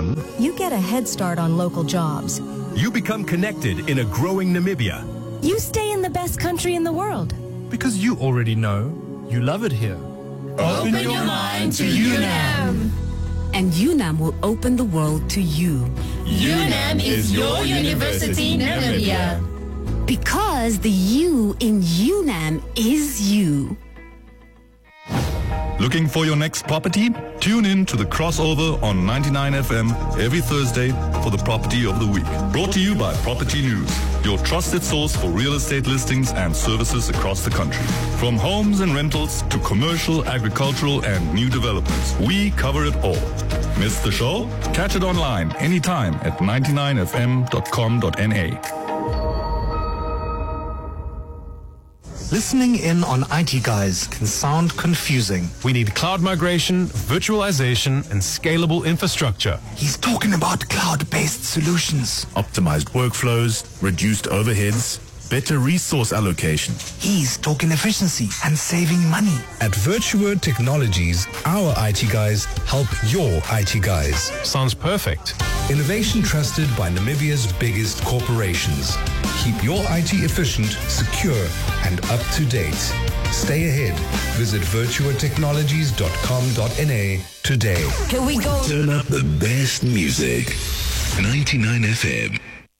UNAM, you get a head start on local jobs. you become connected in a growing Namibia. You stay in the best country in the world. Because you already know you love it here. Open your mind to UNAM. And UNAM will open the world to you. UNAM is your university, Namibia. Because the U in UNAM is you. Looking for your next property? Tune in to the crossover on 99 FM every Thursday for the Property of the Week. Brought to you by Property News, your trusted source for real estate listings and services across the country. From homes and rentals to commercial, agricultural, and new developments, we cover it all. Miss the show? Catch it online anytime at 99fm.com.na. Listening in on IT guys can sound confusing. We need cloud migration, virtualization, and scalable infrastructure. He's talking about cloud-based solutions. Optimized workflows, reduced overheads, better resource allocation. He's talking efficiency and saving money. At Virtua Technologies, our IT guys help your IT guys. Sounds perfect. Innovation trusted by Namibia's biggest corporations. Keep your IT efficient, secure, and up to date. Stay ahead. Visit virtuatechnologies.com.na today. Can we go? Turn up the best music. 99 FM.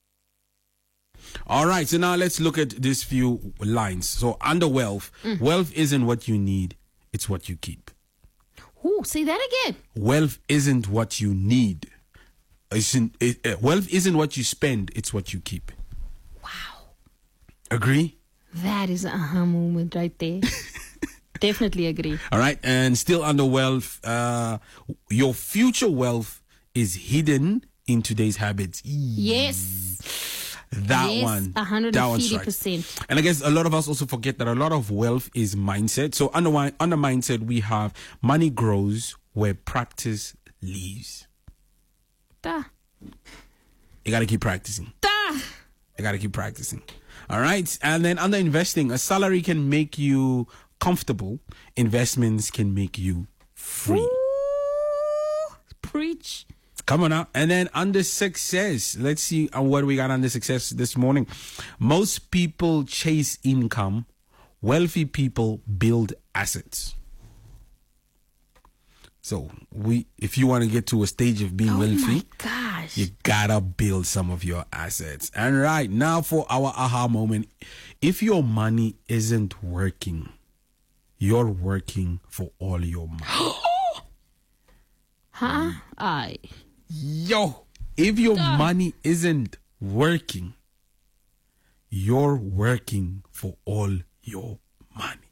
All right, so now let's look at these few lines. So under wealth, wealth isn't what you need, it's what you keep. Ooh, say that again. Wealth isn't what you need. Wealth isn't what you spend, it's what you keep. Wow. Agree? That is an aha moment right there. Definitely agree. All right, and still under wealth, your future wealth is hidden in today's habits. Yes. That yes, one. 150%. That one's right. And I guess a lot of us also forget that a lot of wealth is mindset. So under mindset, we have money grows where practice leaves. Da. You got to keep practicing. Da. You got to keep practicing. All right. And then under investing, a salary can make you comfortable. Investments can make you free. Ooh, preach. Come on now. And then under success, let's see what we got under success this morning. Most people chase income. Wealthy people build assets. So if you want to get to a stage of being wealthy, you gotta build some of your assets. And right now for our aha moment, if your money isn't working, you're working for all your money. Huh? Aye. Yo, if your money isn't working, you're working for all your money.